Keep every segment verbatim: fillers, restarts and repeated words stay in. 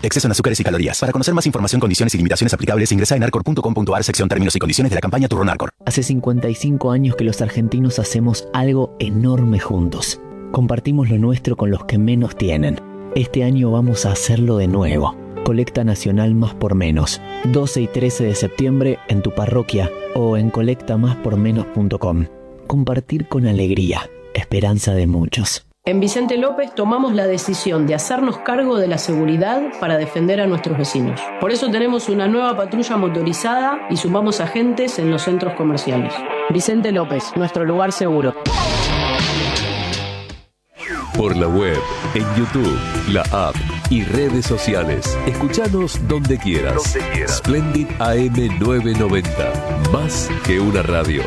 exceso en azúcares y calorías. Para conocer más información, condiciones y limitaciones aplicables, ingresa en arcor punto com punto ar, sección términos y condiciones de la campaña Turrón Arcor. Hace cincuenta y cinco años que los argentinos hacemos algo enorme juntos. Compartimos lo nuestro con los que menos tienen. Este año vamos a hacerlo de nuevo. Colecta Nacional Más por Menos. doce y trece de septiembre en tu parroquia o en colecta más por menos punto com. Compartir con alegría. Esperanza de muchos. En Vicente López tomamos la decisión de hacernos cargo de la seguridad para defender a nuestros vecinos. Por eso tenemos una nueva patrulla motorizada y sumamos agentes en los centros comerciales. Vicente López, nuestro lugar seguro. Por la web, en YouTube, la app y redes sociales. Escuchanos donde quieras. Donde quieras. Splendid A M novecientos noventa. Más que una radio.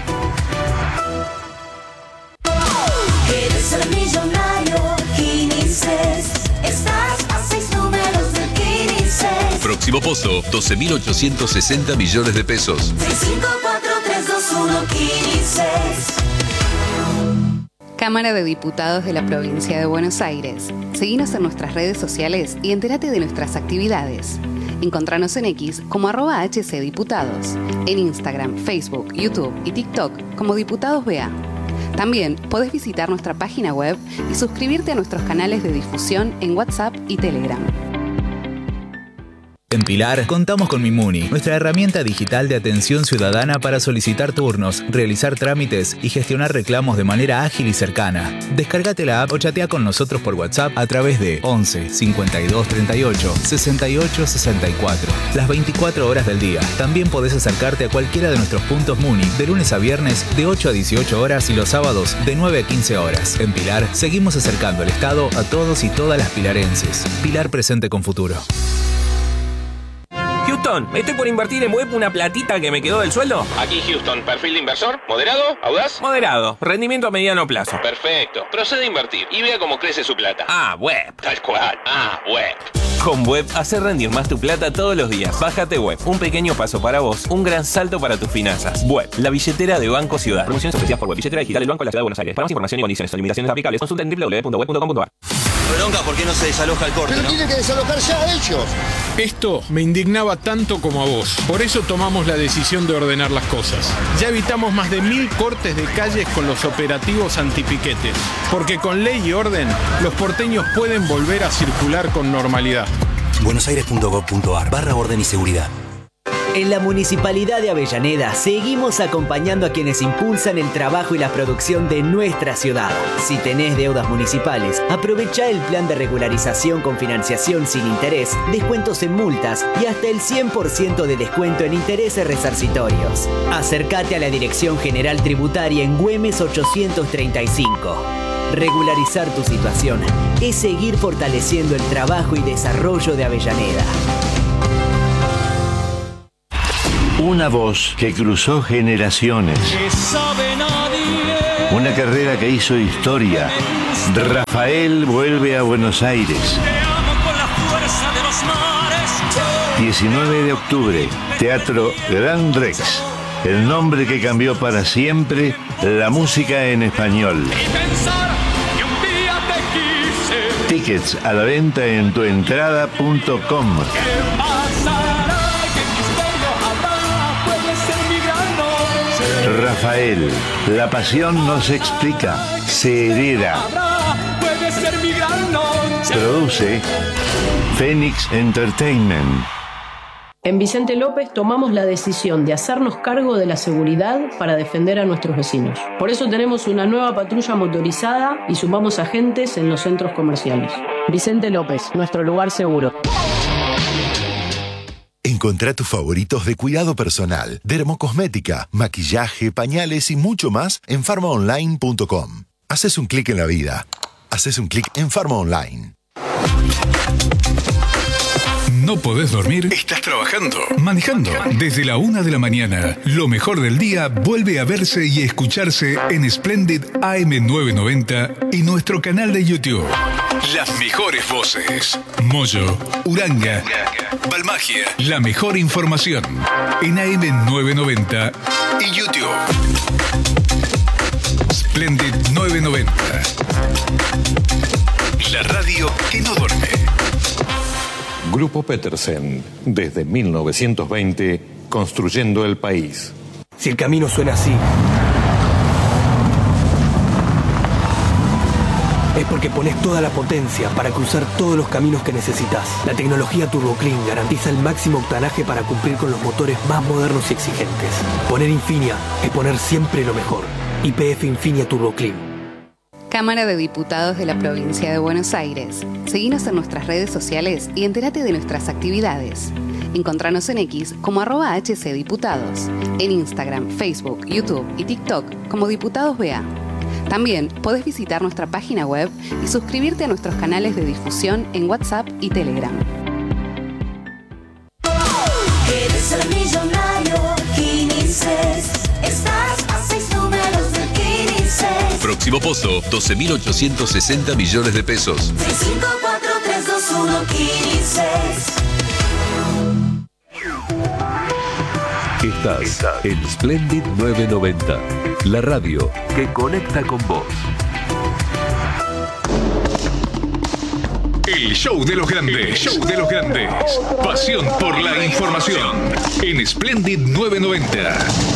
Quieres ser millonario, Quinices. Estás a seis números de Quinices. Próximo pozo, doce mil ochocientos sesenta millones de pesos. seis cinco cuatro tres dos uno Quinices. Cámara de Diputados de la Provincia de Buenos Aires. Seguinos en nuestras redes sociales y entérate de nuestras actividades. Encontranos en X como arroba hcdiputados, en Instagram, Facebook, YouTube y TikTok como Diputados B A. También podés visitar nuestra página web y suscribirte a nuestros canales de difusión en WhatsApp y Telegram. En Pilar, contamos con Mimuni, nuestra herramienta digital de atención ciudadana para solicitar turnos, realizar trámites y gestionar reclamos de manera ágil y cercana. Descárgate la app o chatea con nosotros por WhatsApp a través de once cincuenta y dos treinta y ocho sesenta y ocho sesenta y cuatro, las veinticuatro horas del día. También podés acercarte a cualquiera de nuestros puntos Muni de lunes a viernes de ocho a dieciocho horas y los sábados de nueve a quince horas. En Pilar, seguimos acercando el Estado a todos y todas las pilarenses. Pilar presente con futuro. Houston, estoy por invertir en web una platita que me quedó del sueldo. Aquí Houston, perfil de inversor, moderado, audaz. Moderado, rendimiento a mediano plazo. Perfecto, procede a invertir y vea cómo crece su plata. Ah, web. Tal cual, ah, web. Con Web, hacer rendir más tu plata todos los días. Bájate Web, un pequeño paso para vos, un gran salto para tus finanzas. Web, la billetera de Banco Ciudad. Promociones ofrecidas por Web, billetera digital del Banco de la Ciudad de Buenos Aires. Para más información y condiciones o limitaciones aplicables, consulta en doble u doble u doble u punto web punto com punto ar. Bronca, ¿por qué no se desaloja el corte? Pero ¿no? tiene que desalojar ya a ellos. Esto me indignaba tanto como a vos. Por eso tomamos la decisión de ordenar las cosas. Ya evitamos más de mil cortes de calles con los operativos antipiquetes. Porque con ley y orden, los porteños pueden volver a circular con normalidad. buenosaires punto gov punto ar barra orden y seguridad. En la Municipalidad de Avellaneda seguimos acompañando a quienes impulsan el trabajo y la producción de nuestra ciudad. Si tenés deudas municipales, aprovecha el plan de regularización con financiación sin interés, descuentos en multas y hasta el cien por ciento de descuento en intereses resarcitorios. Acércate a la Dirección General Tributaria en Güemes ochocientos treinta y cinco. Regularizar tu situación es seguir fortaleciendo el trabajo y desarrollo de Avellaneda. Una voz que cruzó generaciones. Una carrera que hizo historia. Rafael vuelve a Buenos Aires. diecinueve de octubre, Teatro Gran Rex. El nombre que cambió para siempre la música en español. Tickets a la venta en tuentrada punto com. Rafael, la pasión no se explica, se hereda. Produce Phoenix Entertainment. En Vicente López tomamos la decisión de hacernos cargo de la seguridad para defender a nuestros vecinos. Por eso tenemos una nueva patrulla motorizada y sumamos agentes en los centros comerciales. Vicente López, nuestro lugar seguro. Encontrá tus favoritos de cuidado personal, dermocosmética, maquillaje, pañales y mucho más en farma online punto com. Haces un clic en la vida. Haces un clic en Farma Online. ¿No podés dormir? ¿Estás trabajando? ¿Manejando? Desde la una de la mañana, lo mejor del día vuelve a verse y escucharse en Splendid A M novecientos noventa y nuestro canal de YouTube. Las mejores voces. Moyo, Uranga, Balmagia. La mejor información en A M novecientos noventa y YouTube. Splendid novecientos noventa. La radio que no duerme. Grupo Petersen, desde mil novecientos veinte, construyendo el país. Si el camino suena así, es porque pones toda la potencia para cruzar todos los caminos que necesitas. La tecnología Turbo Clean garantiza el máximo octanaje para cumplir con los motores más modernos y exigentes. Poner Infinia es poner siempre lo mejor. Y P F Infinia Turbo Clean. Cámara de Diputados de la Provincia de Buenos Aires. Seguinos en nuestras redes sociales y entérate de nuestras actividades. Encontranos en X como arroba hcdiputados. En Instagram, Facebook, YouTube y TikTok como Diputados B A. También podés visitar nuestra página web y suscribirte a nuestros canales de difusión en WhatsApp y Telegram. ¿Quieres ser millonario? Quinices. Estás a seis números de Quinices. Próximo pozo, doce mil ochocientos sesenta millones de pesos. seis cinco cuatro tres dos uno Quinices. Estás en Splendid novecientos noventa, la radio que conecta con vos. El show de los grandes, show de los grandes. Pasión por la información en Splendid novecientos noventa.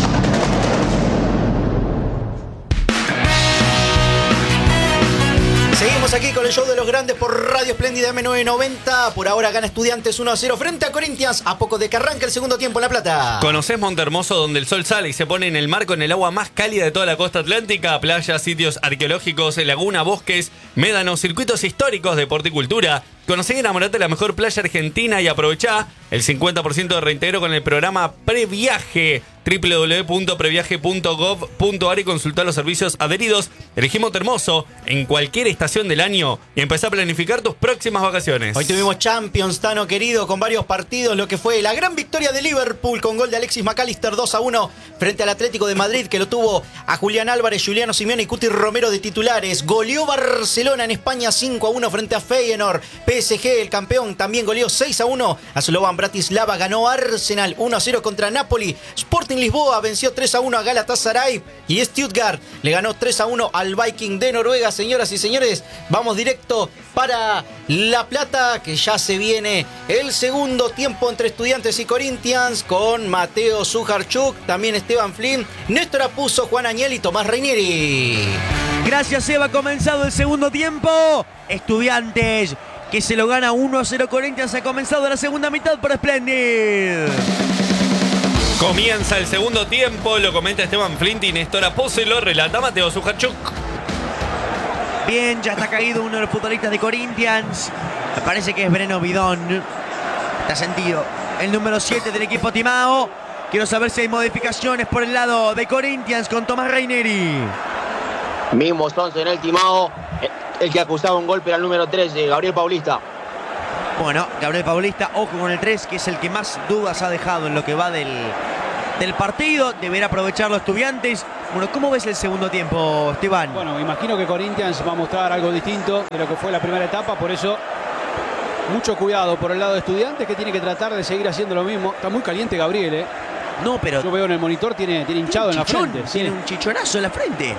Seguimos aquí con el show de los grandes por Radio Espléndida M novecientos noventa. Por ahora gana Estudiantes uno a cero frente a Corinthians, a poco de que arranque el segundo tiempo en La Plata. ¿Conocés Montehermoso, donde el sol sale y se pone en el mar con el agua más cálida de toda la costa atlántica? Playas, sitios arqueológicos, laguna, bosques, médanos, circuitos históricos, deporte y cultura. Conocé y enamorate de la mejor playa argentina y aprovechá el cincuenta por ciento de reintegro con el programa Previaje. doble u doble u doble u punto previaje punto gov punto ar y consultá los servicios adheridos. Elegí Montehermoso en cualquier estación del año y empezá a planificar tus próximas vacaciones. Hoy tuvimos Champions, Tano querido, con varios partidos, lo que fue la gran victoria de Liverpool con gol de Alexis McAllister dos a uno frente al Atlético de Madrid, que lo tuvo a Julián Álvarez, Juliano Simeone y Cuti Romero de titulares. Goleó Barcelona en España cinco a uno frente a Feyenoord. P S G, el campeón, también goleó seis a uno a Slovan Bratislava. Ganó Arsenal uno a cero contra Napoli. Sporting Lisboa venció tres a uno a Galatasaray. Y Stuttgart le ganó tres a uno al Viking de Noruega. Señoras y señores, vamos directo para La Plata, que ya se viene el segundo tiempo entre Estudiantes y Corinthians, con Mateo Sujarchuk, también Esteban Flynn, Néstor Apuzzo, Juan Añel y Tomás Reinieri. Gracias, Eva. Ha comenzado el segundo tiempo. Estudiantes, que se lo gana uno a cero Corinthians. Ha comenzado la segunda mitad por Splendid. Comienza el segundo tiempo, lo comenta Esteban Flint y Néstor Apuzzo y lo relata Mateo Sujarchuk. Bien, ya está caído uno de los futbolistas de Corinthians. Me parece que es Breno Bidón. Está sentido el número siete del equipo Timao. Quiero saber si hay modificaciones por el lado de Corinthians con Tomás Reinieri. Mismos once en el Timao. El que acusaba un golpe era el número tres, Gabriel Paulista. Bueno, Gabriel Paulista, ojo con el tres, que es el que más dudas ha dejado en lo que va del, del partido. Deberá aprovechar los Estudiantes. Bueno, ¿cómo ves el segundo tiempo, Esteban? Bueno, imagino que Corinthians va a mostrar algo distinto de lo que fue la primera etapa. Por eso, mucho cuidado por el lado de Estudiantes, que tiene que tratar de seguir haciendo lo mismo. Está muy caliente Gabriel, ¿eh? No, pero... Yo veo en el monitor, tiene, tiene hinchado tiene en chichón, la frente. Tiene sí. un chichonazo en la frente.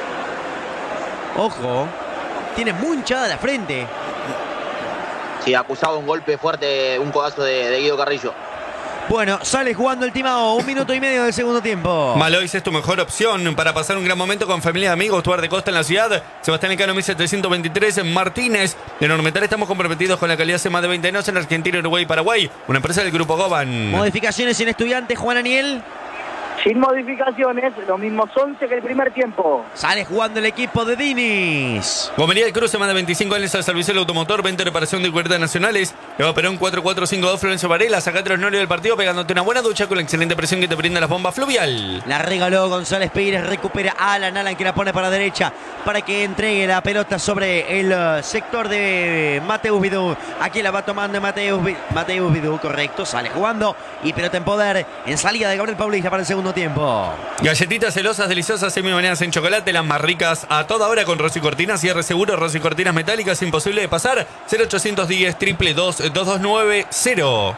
Ojo, tiene muy hinchada la frente. Sí, acusaba un golpe fuerte, un codazo de, de Guido Carrillo. Bueno, sale jugando el Timao, un minuto y medio del segundo tiempo. Malois es tu mejor opción para pasar un gran momento con familia y amigos. Tuar de Costa en la ciudad. Sebastián Elcano mil setecientos veintitrés. Martínez. De Normetal estamos comprometidos con la calidad hace más de veinte años en Argentina, Uruguay y Paraguay. Una empresa del Grupo Goban. Modificaciones en Estudiantes, Juan Aniel. Sin modificaciones, los mismos once que el primer tiempo. Sale jugando el equipo de Dinis. Gomería del Cruce, más de veinticinco años al servicio del automotor, venta y reparación de cuerdas nacionales. Eva Perón cuatro cuatro cinco dos, Florencio Varela. Sacate los norios del partido pegándote una buena ducha con la excelente presión que te brinda la bomba fluvial. La regaló González Pérez, recupera a Alan, Alan que la pone para la derecha para que entregue la pelota sobre el uh, sector de Mateus Vidú. Aquí la va tomando Mateus, Mateus Vidú, correcto, sale jugando y pelota en poder en salida de Gabriel Paulista para el segundo tiempo. Galletitas celosas, deliciosas, semi-bañadas en chocolate, las más ricas a toda hora con Rosy Cortinas. Cierre seguro, Rosy Cortinas metálicas, imposible de pasar. cero ochocientos diez, triple dos, dos dos nueve cero.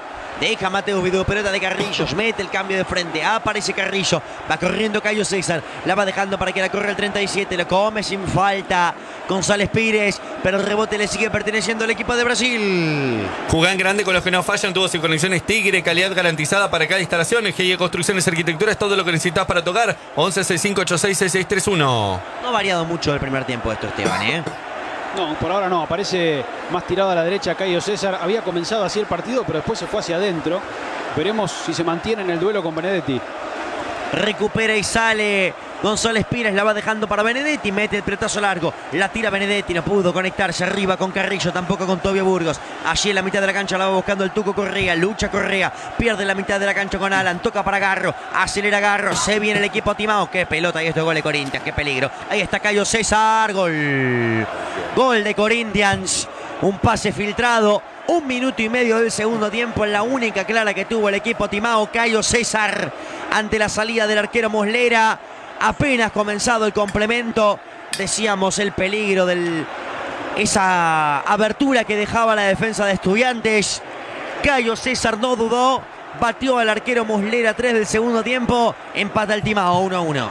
Deja Mateus Vidú, pelota de Carrillo, mete el cambio de frente, aparece Carrillo, va corriendo Cayo César, la va dejando para que la corra el treinta y siete, lo come sin falta González Pires, pero el rebote le sigue perteneciendo al equipo de Brasil. Jugán grande con los que no fallan, tuvo sin conexiones Tigre, calidad garantizada para cada instalación, G I E Construcciones Arquitectura es todo lo que necesitas para tocar, once sesenta y cinco ochenta y seis sesenta y seis treinta y uno. No ha variado mucho el primer tiempo esto, Esteban, ¿eh? No, por ahora no, aparece más tirado a la derecha Cayo César. Había comenzado así el partido, pero después se fue hacia adentro. Veremos si se mantiene en el duelo con Benedetti. Recupera y sale González Pires, la va dejando para Benedetti, mete el pelotazo largo, la tira Benedetti, no pudo conectarse arriba con Carrillo, tampoco con Tobio Burgos. Allí en la mitad de la cancha la va buscando el Tuco Correa, lucha Correa, pierde la mitad de la cancha con Alan, toca para Garro, acelera Garro, se viene el equipo timado, qué pelota y esto gol de Corinthians, qué peligro. Ahí está Cayo César, gol, gol de Corinthians, un pase filtrado. Un minuto y medio del segundo tiempo en la única clara que tuvo el equipo timao. Cayo César ante la salida del arquero Muslera. Apenas comenzado el complemento. Decíamos el peligro de esa abertura que dejaba la defensa de Estudiantes. Cayo César no dudó. Batió al arquero Muslera tres del segundo tiempo. Empata el timao uno a uno.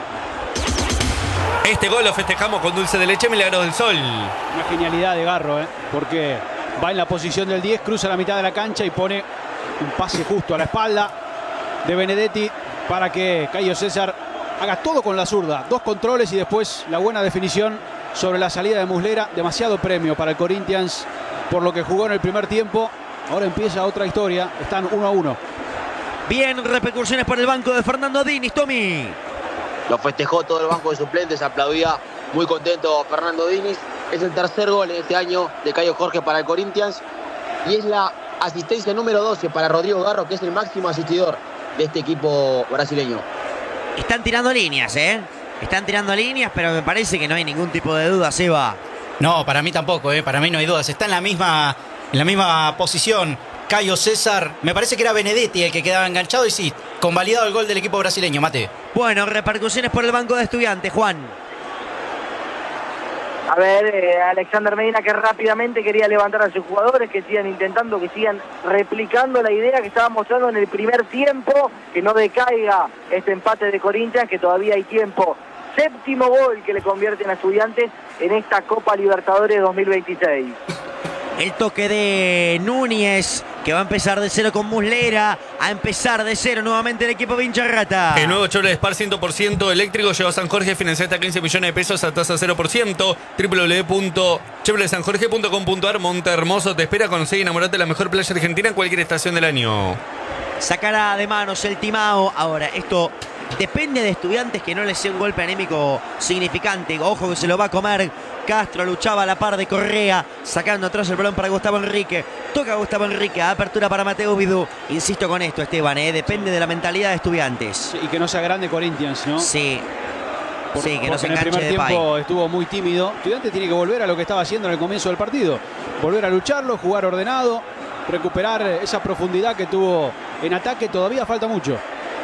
Este gol lo festejamos con dulce de leche Milagros del Sol. Una genialidad de Garro, ¿eh? Porque va en la posición del diez, cruza la mitad de la cancha y pone un pase justo a la espalda de Benedetti para que Cayo César haga todo con la zurda. Dos controles y después la buena definición sobre la salida de Muslera. Demasiado premio para el Corinthians por lo que jugó en el primer tiempo. Ahora empieza otra historia. Están uno a uno. Bien, repercusiones por el banco de Fernando Diniz, Tommy. Lo festejó todo el banco de suplentes, aplaudía muy contento Fernando Diniz. Es el tercer gol en este año de Cayo Jorge para el Corinthians y es la asistencia número doce para Rodrigo Garro, que es el máximo asistidor de este equipo brasileño. Están tirando líneas, ¿eh? Están tirando líneas, pero me parece que no hay ningún tipo de duda, Seba. No, para mí tampoco, ¿eh? Para mí no hay dudas. Está en la misma, en la misma posición Cayo César. Me parece que era Benedetti el que quedaba enganchado y sí, convalidado el gol del equipo brasileño, Mate. Bueno, repercusiones por el banco de Estudiantes, Juan. A ver, eh, Alexander Medina que rápidamente quería levantar a sus jugadores, que sigan intentando, que sigan replicando la idea que estaba mostrando en el primer tiempo, que no decaiga este empate de Corinthians, que todavía hay tiempo. Séptimo gol que le convierten a Estudiantes en esta Copa Libertadores dos mil veintiséis. El toque de Núñez, que va a empezar de cero con Muslera, a empezar de cero nuevamente el equipo Vincharrata. El nuevo Chevrolet Spar cien por ciento eléctrico llegó a San Jorge, financia hasta quince millones de pesos a tasa cero por ciento. doble u doble u doble u punto chevrolet san jorge punto com punto ar. Monte Hermoso te espera, conocer y enamorarte de la mejor playa argentina en cualquier estación del año. Sacará de manos el timao. Ahora, esto depende de Estudiantes que no les sea un golpe anémico significante. Ojo que se lo va a comer. Castro luchaba a la par de Correa, sacando atrás el balón para Gustavo Enrique. Toca Gustavo Enrique, apertura para Mateus Vidú. Insisto con esto, Esteban, ¿eh? Depende de la mentalidad de Estudiantes. Sí, y que no sea grande Corinthians, ¿no? Sí. Por, sí, que no se en el enganche primer de tiempo pay. Estuvo muy tímido. Estudiantes tiene que volver a lo que estaba haciendo en el comienzo del partido. Volver a lucharlo, jugar ordenado, recuperar esa profundidad que tuvo en ataque. Todavía falta mucho.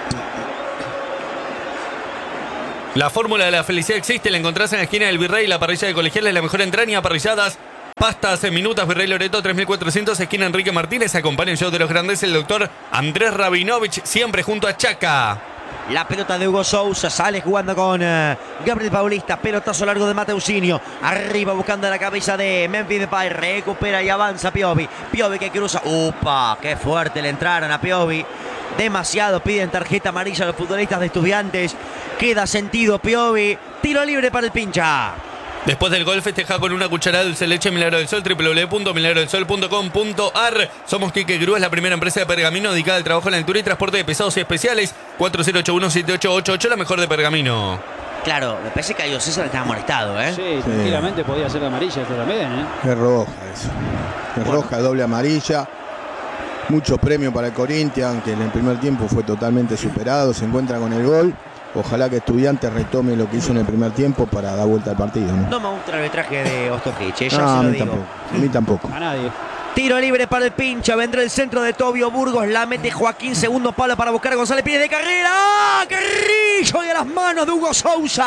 La fórmula de la felicidad existe, la encontrás en la esquina del Virrey, la parrilla de Colegiales, la mejor entraña, parrilladas, pastas en minutas, Virrey Loreto tres mil cuatrocientos, esquina Enrique Martínez, acompaña el show de los grandes, el doctor Andrés Rabinovich, siempre junto a Chaca. La pelota de Hugo Sousa, sale jugando con uh, Gabriel Paulista, pelotazo largo de Mateusinho, arriba buscando la cabeza de Memphis Depay, recupera y avanza Piovi, Piovi que cruza, upa, qué fuerte le entraron a Piovi. Demasiado, piden tarjeta amarilla a los futbolistas de Estudiantes. Queda sentido Piovi. Tiro libre para el pincha. Después del gol festeja con una cucharada de dulce de leche Milagro del Sol, doble u doble u doble u punto milagro del sol punto com punto ar. Somos Quique Grúa, es la primera empresa de pergamino dedicada al trabajo en la altura y transporte de pesados y especiales. cuatro cero ocho uno siete ocho ocho ocho, la mejor de pergamino. Claro, me parece que Cayo César estaba molestado, ¿eh? Sí, tranquilamente podía ser amarilla esto también, ¿eh? Es roja eso. Es bueno. Roja, doble amarilla. Muchos premios para el Corinthians, que en el primer tiempo fue totalmente superado, se encuentra con el gol. Ojalá que Estudiantes retome lo que hizo en el primer tiempo para dar vuelta al partido, ¿no? No me gusta el arbitraje de Ostojic, ¿eh? Ya no, se a lo mí digo. tampoco. A mí tampoco. A nadie. Tiro libre para el pincha, vendrá el centro de Tobio Burgos, la mete Joaquín, segundo palo para buscar a González Pires de carrera. ¡Ah! Carrillo y a las manos de Hugo Sousa.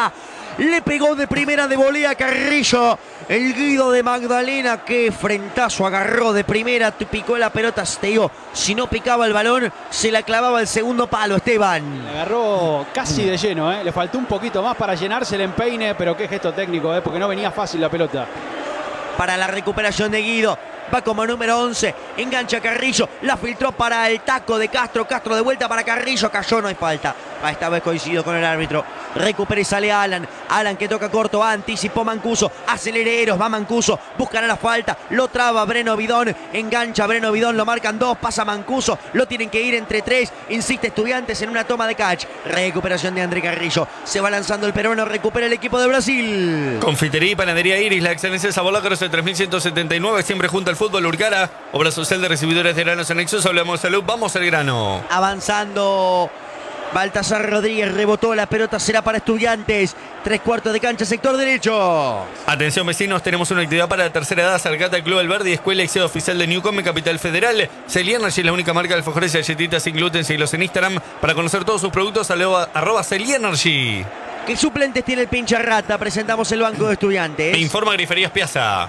Le pegó de primera de volea a Carrillo. El Guido de Magdalena, que frentazo agarró de primera, picó la pelota, te digo, si no picaba el balón, se la clavaba el segundo palo, Esteban. Le agarró casi de lleno, ¿eh? Le faltó un poquito más para llenarse el empeine, pero qué gesto técnico, ¿eh? Porque no venía fácil la pelota. Para la recuperación de Guido, va como número once, engancha a Carrillo, la filtró para el taco de Castro, Castro de vuelta para Carrillo, cayó, no hay falta. Esta vez coincido con el árbitro. Recupera y sale Alan. Alan que toca corto, anticipó Mancuso. Acelereros, va Mancuso. Buscará la falta. Lo traba Breno Bidón. Engancha Breno Bidón. Lo marcan dos. Pasa Mancuso. Lo tienen que ir entre tres. Insiste Estudiantes en una toma de catch. Recuperación de André Carrillo. Se va lanzando el peruano. Recupera el equipo de Brasil. Confitería y Panadería Iris. La excelencia de sabor la conoce tres mil ciento setenta y nueve. Siempre junto al fútbol. Urcara. Obra social de recibidores de granos anexos. Hablamos de salud. Vamos al grano. Avanzando. Baltasar Rodríguez rebotó, la pelota será para Estudiantes. Tres cuartos de cancha, sector derecho. Atención vecinos, tenemos una actividad para la tercera edad. Acercate al Club Alberdi, escuela y sede oficial de Newcombe, Capital Federal. Celi Energy es la única marca de alfajores y galletitas sin gluten. Síguelos en Instagram para conocer todos sus productos. Arroba Celi Energy. ¿Qué suplentes tiene el pincha rata? Presentamos el banco de Estudiantes. Me informa Griferías Piazza.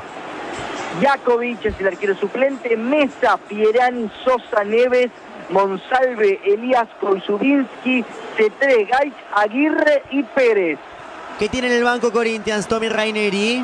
Jakovic es el arquero suplente. Mesa, Pierani, Sosa, Neves, Monsalve, Elías Koizubinski, Cetré, Gaich, Aguirre y Pérez. ¿Qué tiene en el banco Corinthians, Tommy Raineri?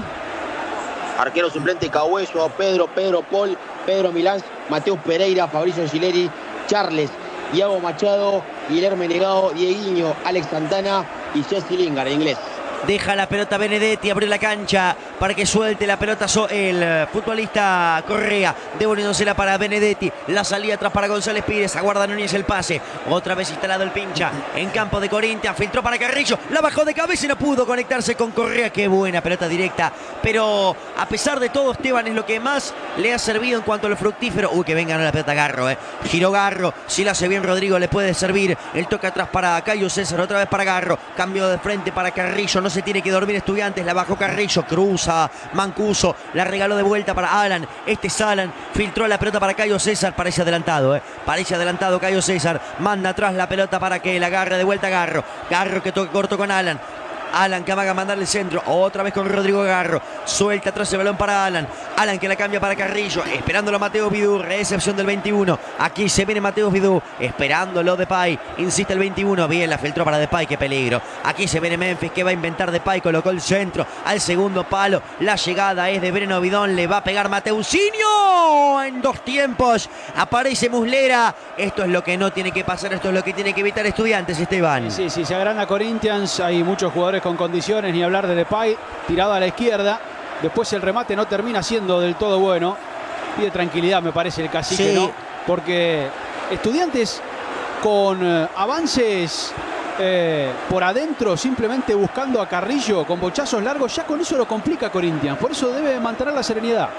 Arquero suplente Cahuello, Pedro, Pedro Paul, Pedro Milán, Mateus Pereira, Fabricio Gileri, Charles, Iago Machado, Guillermo Negado, Dieguiño, Alex Santana y Jesse Lingard en inglés. Deja la pelota Benedetti, abre la cancha para que suelte la pelota so el futbolista Correa, devolviéndosela para Benedetti, la salida atrás para González Pires, aguarda Núñez el pase, otra vez instalado el pincha en campo de Corinthians, filtró para Carrillo, la bajó de cabeza y no pudo conectarse con Correa. Qué buena pelota directa, pero a pesar de todo Esteban es lo que más le ha servido en cuanto a lo fructífero. Uy, que venga la pelota Garro, eh. Giró Garro, si la hace bien Rodrigo le puede servir, el toque atrás para Cayo César, otra vez para Garro, cambio de frente para Carrillo, no se tiene que dormir Estudiantes, la bajó Carrillo, cruza Mancuso, la regaló de vuelta para Alan, este es Alan, filtró la pelota para Cayo César, parece adelantado, eh. parece adelantado Cayo César, manda atrás la pelota para que la agarre de vuelta Garro, Garro que toque corto con Alan, Alan que amaga a mandarle el centro, otra vez con Rodrigo Garro, suelta atrás el balón para Alan, Alan que la cambia para Carrillo, esperándolo Mateo Vidú, recepción del veintiuno, aquí se viene Mateo Vidú, esperándolo Depay, insiste el veintiuno, bien la filtró para Depay, qué peligro, aquí se viene Memphis que va a inventar Depay, colocó el centro al segundo palo, la llegada es de Breno Bidón, le va a pegar Mateusinho en dos tiempos, aparece Muslera, esto es lo que no tiene que pasar, esto es lo que tiene que evitar Estudiantes, Esteban. Sí, sí, se agranda Corinthians, hay muchos jugadores con condiciones, ni hablar de Depay, tirado a la izquierda, después el remate no termina siendo del todo bueno, pide tranquilidad me parece el cacique, sí. ¿no? Porque Estudiantes con eh, avances eh, por adentro, simplemente buscando a Carrillo con bochazos largos, ya con eso lo complica Corinthians, por eso debe mantener la serenidad.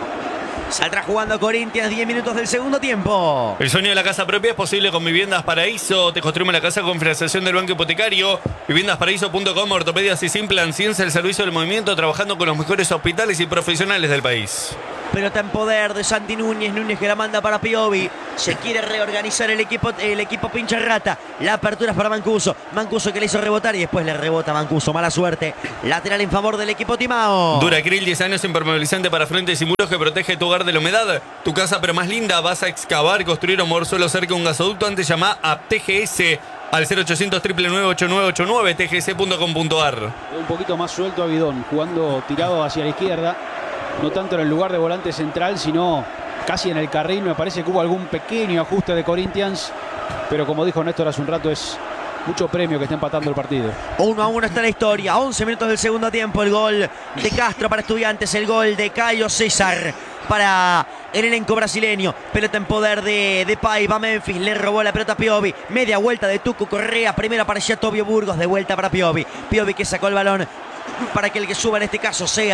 Saldrá jugando Corinthians, diez minutos del segundo tiempo. El sueño de la casa propia es posible con Viviendas Paraíso. Te construimos la casa con financiación del Banco Hipotecario. viviendas paraíso punto com, ortopedias y Simplan, ciencia, el servicio del movimiento, trabajando con los mejores hospitales y profesionales del país. Pelota en poder de Santi Núñez, Núñez que la manda para Piovi, se quiere reorganizar el equipo, el equipo pincha rata, la apertura es para Mancuso, Mancuso que le hizo rebotar y después le rebota Mancuso, mala suerte, lateral en favor del equipo Timao. Duracril, diez años, impermeabilizante para frentes y muros que protege tu hogar de la humedad, tu casa pero más linda, vas a excavar, construir o mover suelo cerca de un gasoducto, antes llama a T G S al cero ochocientos, nueve nueve nueve, ocho nueve ocho nueve, t g s punto com punto a r. Un poquito más suelto a Bidón, jugando tirado hacia la izquierda. No tanto en el lugar de volante central, sino casi en el carril. Me parece que hubo algún pequeño ajuste de Corinthians, pero como dijo Néstor hace un rato, es mucho premio que está empatando el partido. Uno a uno está la historia, once minutos del segundo tiempo, el gol de Castro para Estudiantes, el gol de Cayo César para el elenco brasileño, pelota en poder de Depay, va Memphis, le robó la pelota a Piovi, media vuelta de Tucu Correa, primero aparecía Tobio Burgos, de vuelta para Piovi, Piovi que sacó el balón para que el que suba en este caso sea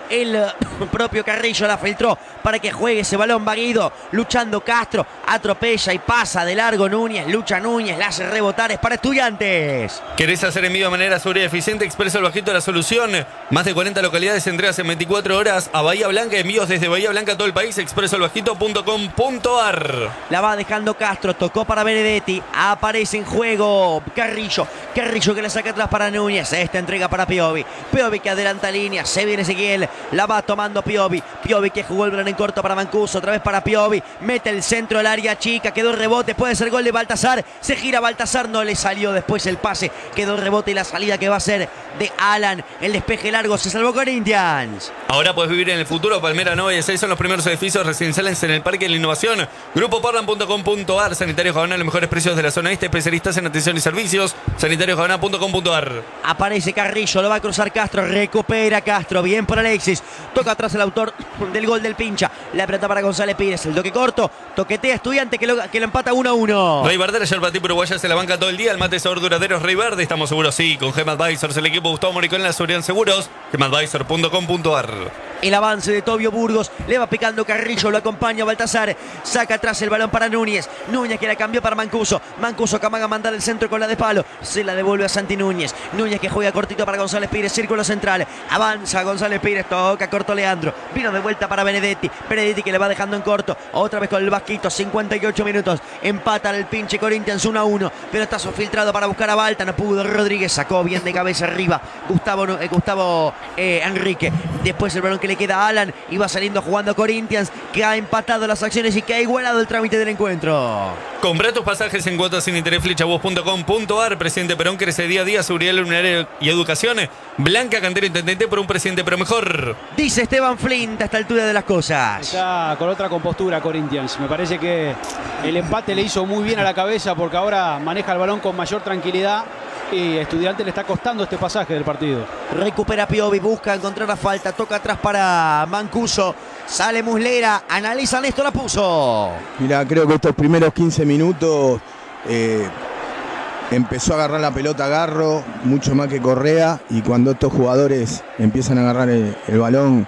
el uh, propio Carrillo, la filtró para que juegue ese balón vaguido, luchando Castro, atropella y pasa de largo Núñez, lucha Núñez, la hace rebotar, es para Estudiantes. ¿Querés hacer envío de manera segura y eficiente? Expreso el Bajito la solución. Más de cuarenta localidades, entregas en veinticuatro horas a Bahía Blanca, envíos desde Bahía Blanca a todo el país, expreso el bajito punto com punto ar. La va dejando Castro, tocó para Benedetti, aparece en juego Carrillo, Carrillo que le saca atrás para Núñez, esta entrega para Piovi, Piovi que adelanta línea, se viene Ezequiel, la va tomando Piovi, Piovi que jugó el balón en corto para Mancuso, otra vez para Piovi, mete el centro del área chica, quedó el rebote, puede ser gol de Baltasar, se gira Baltasar, no le salió después el pase, quedó el rebote y la salida que va a ser de Alan, el despeje largo, se salvó Corinthians. Ahora puedes vivir en el futuro. Palmera nueve y seis son los primeros edificios residenciales en el Parque de la Innovación. Grupo Portland punto com punto ar. Sanitarios Jabana, los mejores precios de la zona este. Especialistas en atención y servicios. Sanitarios Jabana punto com punto ar. Aparece Carrillo, lo va a cruzar Castro. Recupera Castro. Bien por Alexis. Toca atrás el autor del gol del pincha. La pelota para González Pires. El toque corto. Toquetea Estudiante que lo, que lo empata uno a uno. Rey Verde, ayer Batí Uruguaya se la banca todo el día. El mate sabor duradero es Rey Verde. Estamos seguros, sí. Con Gem Advisors, el equipo Gustavo Moricón en la seguridad en seguros. Gem Advisor punto com punto ar. El avance de Tobio Burgos, le va picando Carrillo, lo acompaña Baltasar, saca atrás el balón para Núñez, Núñez que la cambió para Mancuso, Mancuso que amaga mandar el centro con la de palo, se la devuelve a Santi Núñez, Núñez que juega cortito para González Pires, círculo central, avanza González Pires, toca corto Leandro, vino de vuelta para Benedetti, Benedetti que le va dejando en corto, otra vez con el Vasquito, cincuenta y ocho minutos, empatan el pinche Corinthians uno a uno, pelotazo filtrado para buscar a Balta, no pudo Rodríguez, sacó bien de cabeza arriba, Gustavo, eh, Gustavo eh, Enrique, después el balón que le queda a Alan y va saliendo jugando Corinthians que ha empatado las acciones y que ha igualado el trámite del encuentro. Compra tus pasajes en cuotas sin interés flechabús punto com punto ar. Presidente Perón crece día a día, seguridad luminaria y educación. Blanca Cantero intendente por un presidente pero mejor. Dice Esteban Flint a esta altura de las cosas. Está con otra compostura Corinthians. Me parece que el empate le hizo muy bien a la cabeza porque ahora maneja el balón con mayor tranquilidad. Y Estudiante le está costando este pasaje del partido. Recupera Piovi, busca encontrar la falta, toca atrás para Mancuso, sale Muslera, analiza Néstor, la puso. Mirá, creo que estos primeros quince minutos eh, empezó a agarrar la pelota Garro, mucho más que Correa, y cuando estos jugadores empiezan a agarrar el, el balón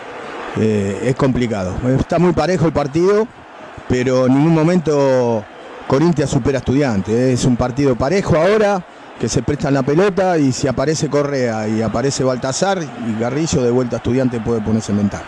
eh, es complicado. Está muy parejo el partido, pero en ningún momento Corinthians supera a Estudiante. Es un partido parejo ahora, que se prestan la pelota y si aparece Correa y aparece Baltasar y Garrillo, de vuelta a Estudiante puede ponerse en ventaja.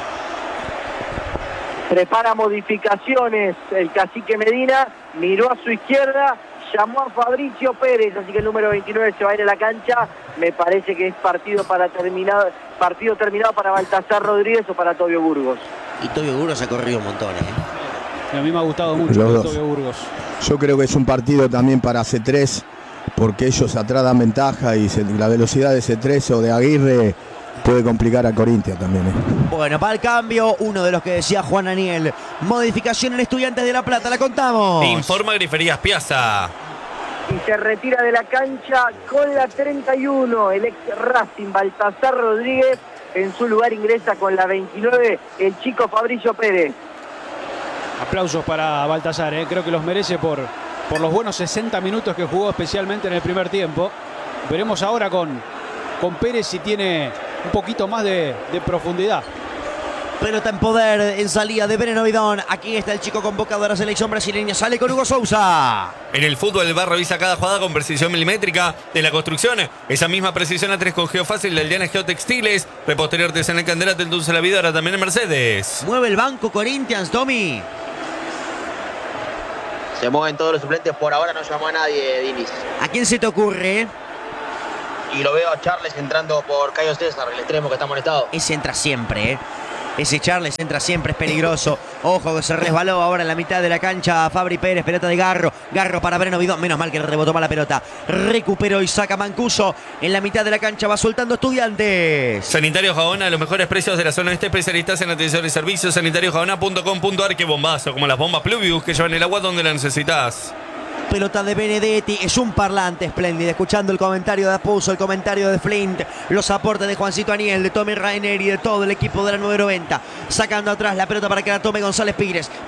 Prepara modificaciones el cacique Medina, miró a su izquierda, llamó a Fabricio Pérez, así que el número veintinueve se va a ir a la cancha. Me parece que es partido para terminar, partido terminado para Baltasar Rodríguez o para Tobio Burgos. Y Tobio Burgos ha corrido un montón, ¿eh? A mí me ha gustado mucho Tobio Burgos. Yo creo que es un partido también para C tres, porque ellos atrás dan ventaja y se, la velocidad de C tres o de Aguirre puede complicar a Corinthians también. ¿eh? Bueno, para el cambio, uno de los que decía Juan Daniel, modificación en Estudiantes de La Plata, la contamos. Informa Griferías Piazza. Y se retira de la cancha con la treinta y uno, el ex Racing Baltasar Rodríguez. En su lugar ingresa con la veintinueve el chico Fabricio Pérez. Aplausos para Baltasar, ¿eh? Creo que los merece por, por los buenos sesenta minutos que jugó, especialmente en el primer tiempo. Veremos ahora con, con Pérez si tiene un poquito más de, de profundidad. Pelota en poder en salida de Benevidón. Aquí está el chico convocado de la selección brasileña. Sale con Hugo Sousa. En el fútbol, el bar revisa cada jugada con precisión milimétrica de la construcción. Esa misma precisión a tres con Geofácil de Aldeana Geotextiles. Repostería artesanal Candelate, el dulce de la vida, ahora también en Mercedes. Mueve el banco Corinthians, Tommy. Se mueven todos los suplentes. Por ahora no llamó a nadie, Dinis. ¿A quién se te ocurre? Y lo veo a Charles entrando por Cayo César, el extremo que está molestado. Ese entra siempre, ¿eh? Ese Charles entra siempre, es peligroso. Ojo que se resbaló ahora en la mitad de la cancha Fabri Pérez, pelota de Garro. Garro para Breno Vidón, menos mal que le rebotó mal la pelota. Recuperó y saca Mancuso. En la mitad de la cancha va soltando Estudiantes. Sanitario Jabona, los mejores precios de la zona este, especialistas en atención y servicios. sanitario jabona punto com punto ar. Qué bombazo, como las bombas Pluvius que llevan el agua donde la necesitas. Pelota de Benedetti, es un parlante espléndido. Escuchando el comentario de Apuso, el comentario de Flint, los aportes de Juancito Aniel, de Tommy Rainer y de todo el equipo de la nueve noventa. Sacando atrás la pelota para que la tome González Pires.